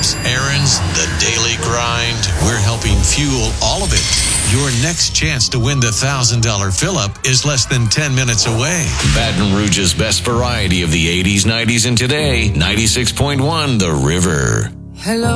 jobs, errands, the daily grind. We're helping fuel all of it. Your next chance to win the $1,000 fill-up is less than 10 minutes away. Baton Rouge's best variety of the 80s, 90s, and today. 96.1 The River. Hello.